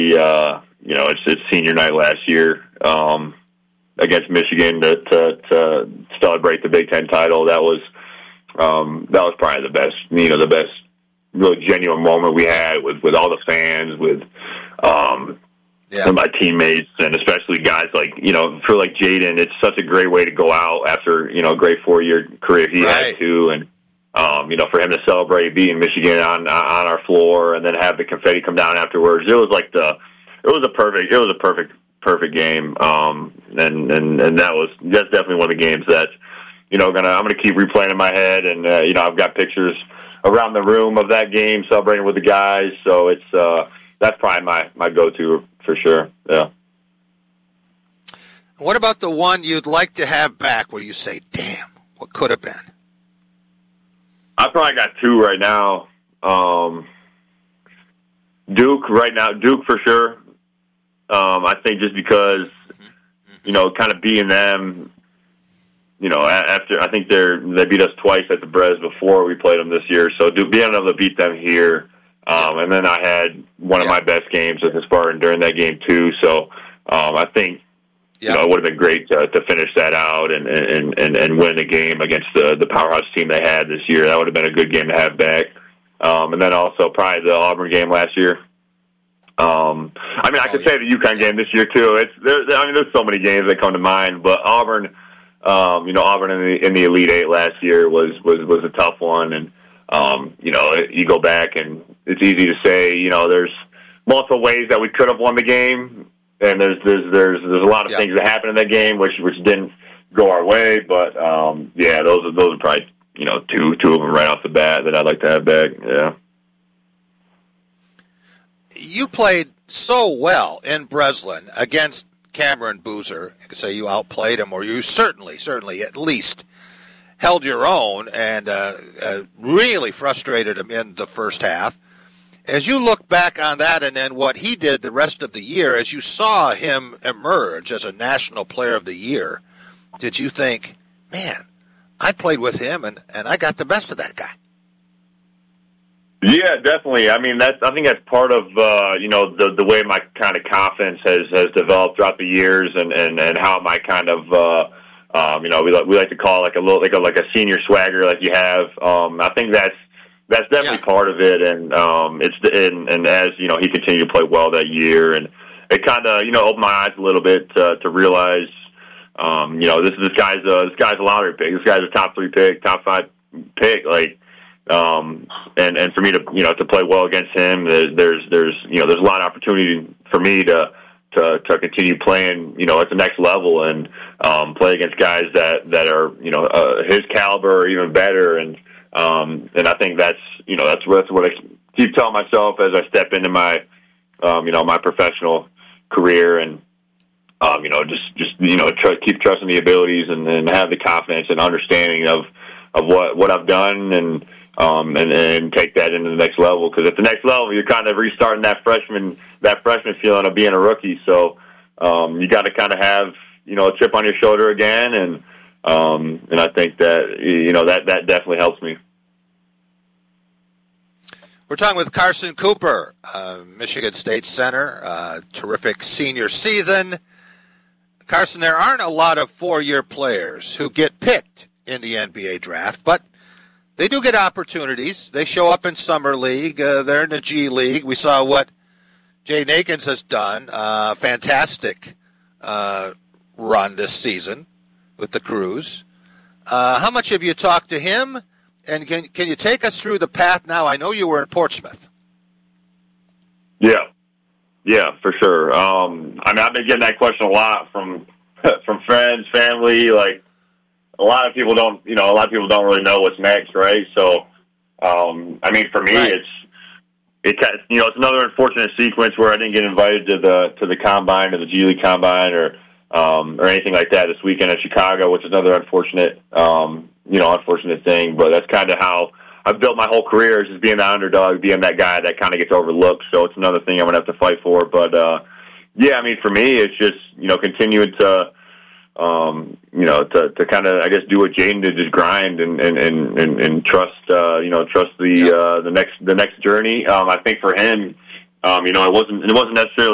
it's senior night last year against Michigan to celebrate the Big Ten title. That was probably the best really genuine moment we had with all the fans, with my teammates, and especially guys like, for like Jaden. It's such a great way to go out after, a great 4-year career he had too. And, for him to celebrate beating Michigan on our floor and then have the confetti come down afterwards. It was a perfect game. And that's definitely one of the games that, I'm going to keep replaying in my head. And, I've got pictures around the room of that game celebrating with the guys. So that's probably my go-to for sure. Yeah. What about the one you'd like to have back where you say, damn, what could have been? I probably got two right now. Duke for sure. I think just because, kind of beating them, after I think they beat us twice at the Brez before we played them this year. So being able to beat them here, and then I had one of my best games as a Spartan during that game too. So I think it would have been great to finish that out and win the game against the powerhouse team they had this year. That would have been a good game to have back. And then also probably the Auburn game last year. I could say the UConn game this year too. There's so many games that come to mind, but Auburn, Auburn in the Elite Eight last year was a tough one. And, you go back and it's easy to say, there's multiple ways that we could have won the game. And there's a lot of things that happened in that game which didn't go our way. But, those are probably, two of them right off the bat that I'd like to have back. Yeah. You played so well in Breslin against Cameron Boozer. You could say you outplayed him, or you certainly at least held your own and really frustrated him in the first half. As you look back on that and then what he did the rest of the year, as you saw him emerge as a National Player of the Year, did you think, man, I played with him and I got the best of that guy? Yeah, definitely. I think that's part of the way my kind of confidence has developed throughout the years, and how my kind of we like to call it like a senior swagger like you have. I think that's definitely part of it, and and as he continued to play well that year, and it kind of opened my eyes a little bit to realize this guy's a lottery pick. This guy's a top 3 pick, top 5 pick, like. And for me to play well against him, there's a lot of opportunity for me to continue playing, at the next level and play against guys that are his caliber or even better. And I think that's what I keep telling myself as I step into my my professional career, and keep trusting the abilities and have the confidence and understanding of what I've done, and take that into the next level. Because at the next level, you're kind of restarting that freshman feeling of being a rookie. So you got to kind of have a chip on your shoulder again, and I think that that definitely helps me. We're talking with Carson Cooper, Michigan State center, terrific senior season. Carson, there aren't a lot of 4-year players who get picked in the NBA draft, but they do get opportunities. They show up in Summer League. They're in the G League. We saw what Jaden Akins has done. Fantastic run this season with the Crews. How much have you talked to him? And can you take us through the path now? I know you were in Portsmouth. Yeah, for sure. I've been getting that question a lot from friends, family. Like, a lot of people don't really know what's next, right? So, for me, right. it's another unfortunate sequence where I didn't get invited to the combine, to the G League combine, or anything like that this weekend in Chicago, which is another unfortunate thing. But that's kind of how I've built my whole career, is just being the underdog, being that guy that kind of gets overlooked. So it's another thing I'm gonna have to fight for. But for me, it's just continuing to kind of, I guess, do what Jaden did, just grind and trust the next journey. I think for him, it wasn't necessarily